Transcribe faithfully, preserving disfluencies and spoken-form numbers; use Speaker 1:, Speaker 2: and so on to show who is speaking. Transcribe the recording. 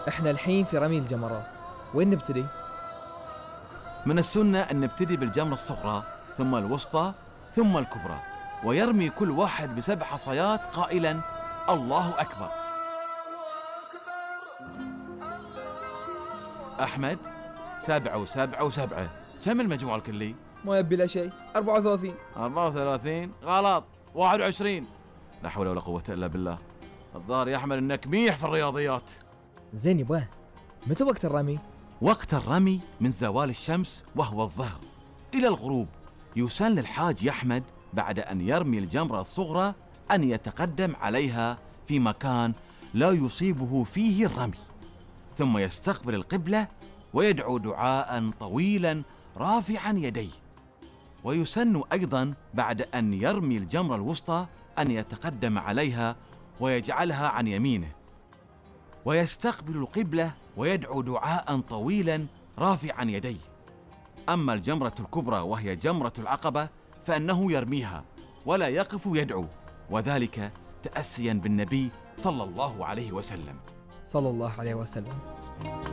Speaker 1: احنا الحين في رمي الجمرات، وين نبتدي؟
Speaker 2: من السنة أن نبتدي بالجمرة الصغرى ثم الوسطى ثم الكبرى، ويرمي كل واحد بسبع حصيات قائلا الله أكبر. أحمد، سبعة وسبعة وسبعة، كم المجموع الكلي؟
Speaker 1: ما يبي لا شيء. أربعة وثلاثين.
Speaker 2: أربعة وثلاثين غلط. واحد وعشرين. لا حول ولا قوة إلا بالله. الظاهر يا أحمد إنك ميح في الرياضيات.
Speaker 1: زين يبغاه، متى وقت الرمي؟
Speaker 2: وقت الرمي من زوال الشمس وهو الظهر إلى الغروب. يسن للحاج يا أحمد بعد أن يرمي الجمرة الصغرى أن يتقدم عليها في مكان لا يصيبه فيه الرمي، ثم يستقبل القبلة ويدعو دعاء طويلا رافعا يديه. ويسن أيضا بعد أن يرمي الجمرة الوسطى أن يتقدم عليها ويجعلها عن يمينه، ويستقبل القبلة ويدعو دعاء طويلا رافعا يديه. أما الجمرة الكبرى وهي جمرة العقبة فإنه يرميها ولا يقف يدعو، وذلك تأسيا بالنبي صلى الله عليه وسلم.
Speaker 1: صلى الله عليه وسلم.